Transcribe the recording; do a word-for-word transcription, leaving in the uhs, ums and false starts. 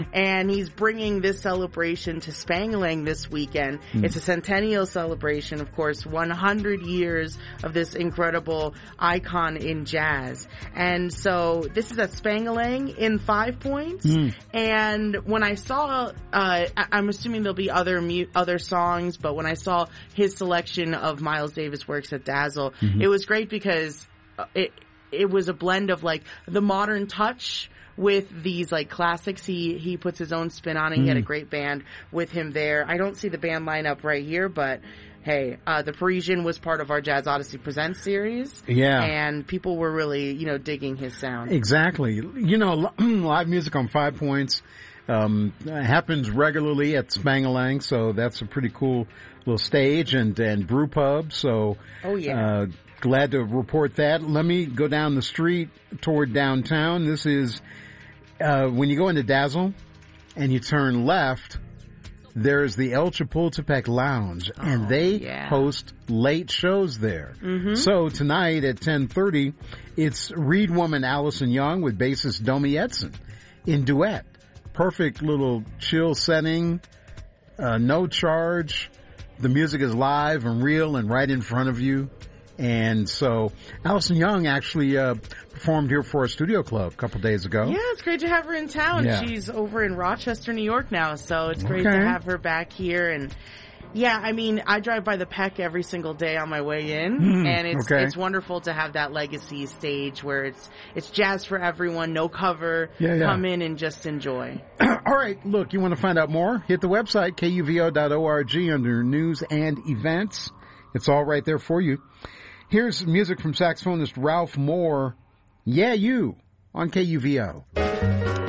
And he's bringing this celebration to Spangalang this weekend. Mm. It's a centennial celebration, of course, one hundred years of this incredible icon in jazz. And so this is at Spangalang in Five Points. Mm. And when I saw, uh, I'm assuming there'll be other mu- other songs, but when I saw his selection of Miles Davis works at Dazzle, mm-hmm. it was great because it it was a blend of like the modern touch with these like classics. He he puts his own spin on it. Mm. He had a great band with him there. I don't see the band lineup right here, but hey, uh, the Parisian was part of our Jazz Odyssey Presents series. Yeah. And people were really, you know, digging his sound. Exactly. You know, live music on Five Points um, happens regularly at Spangalang, so that's a pretty cool little stage, and, and brew pub. So, oh, yeah. Uh, glad to report that. Let me go down the street toward downtown. This is, uh, when you go into Dazzle and you turn left, there's the El Chapultepec Lounge, and oh, they yeah. host late shows there. Mm-hmm. So tonight at ten thirty, it's Reed woman Allison Young with bassist Domi Edson in duet. Perfect little chill setting, uh, no charge. The music is live and real and right in front of you. And so Allison Young actually uh, performed here for our studio club a couple days ago. Yeah, it's great to have her in town. Yeah. She's over in Rochester, New York now, so it's great okay. to have her back here. And yeah, I mean, I drive by the Peck every single day on my way in, mm, and it's okay. it's wonderful to have that legacy stage where it's it's jazz for everyone, no cover. Yeah, yeah. Come in and just enjoy. All right, look, you want to find out more? Hit the website, K U V O dot org, under news and events. It's all right there for you. Here's music from saxophonist Ralph Moore, Yeah You, on K U V O.